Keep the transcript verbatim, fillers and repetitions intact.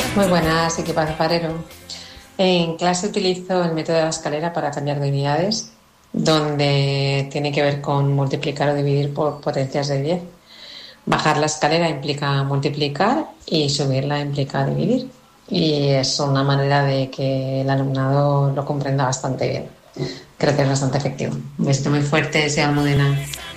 Muy buenas, ¿y qué pasa, Farero? En clase utilizo el método de la escalera para cambiar de unidades, donde tiene que ver con multiplicar o dividir por potencias de diez. Bajar la escalera implica multiplicar y subirla implica dividir. Y es una manera de que el alumnado lo comprenda bastante bien. Creo que es bastante efectivo. Un besito muy fuerte, sea Almudena.